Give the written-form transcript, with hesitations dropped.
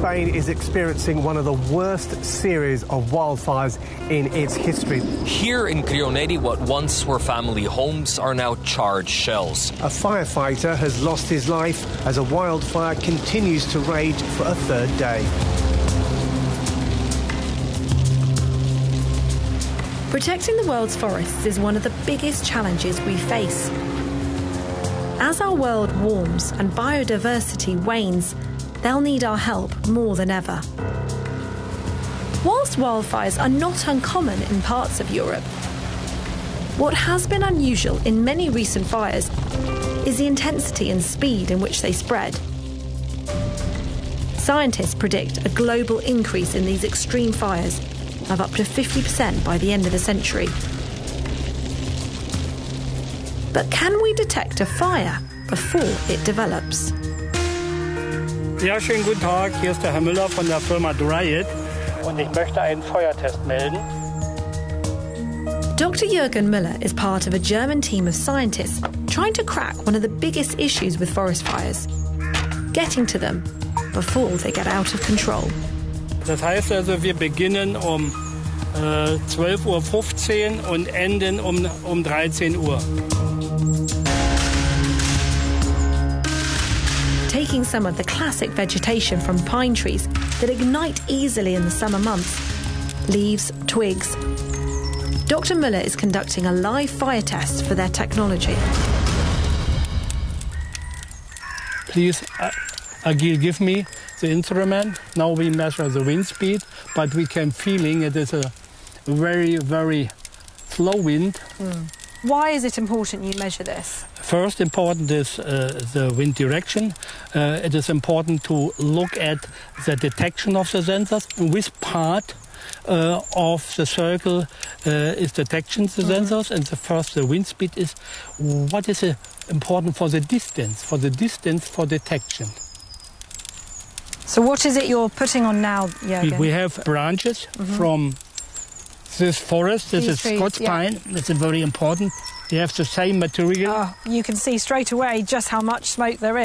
Spain is experiencing one of the worst series of wildfires in its history. Here in Grioneri, what once were family homes are now charred shells. A firefighter has lost his life as a wildfire continues to rage for a third day. Protecting the world's forests is one of the biggest challenges we face. As our world warms and biodiversity wanes, they'll need our help more than ever. Whilst wildfires are not uncommon in parts of Europe, what has been unusual in many recent fires is the intensity and speed in which they spread. Scientists predict a global increase in these extreme fires of up to 50% by the end of the century. But can we detect a fire before it develops? Ja, schönen guten Tag. Hier ist der Herr Müller von der Firma Dryit und ich möchte einen Feuertest melden. Dr. Jürgen Müller is part of a German team of scientists trying to crack one of the biggest issues with forest fires, getting to them before they get out of control. Das heißt also, wir beginnen um 12:15 Uhr und enden um 13 Uhr. Taking some of the classic vegetation from pine trees that ignite easily in the summer months, leaves, twigs. Dr. Müller is conducting a live fire test for their technology. Please, Agil, give me the instrument. Now we measure the wind speed, but we can feeling it is a very, very slow wind. Why is it important you measure this? First important is the wind direction. It is important to look at the detection of the sensors. Which part of the circle is detection the sensors, and the wind speed is what is important for the distance for detection. So what is it you're putting on now, Jürgen? We have branches from this forest. This is Scots pine. It's very important. We have the same material. You can see straight away just how much smoke there is.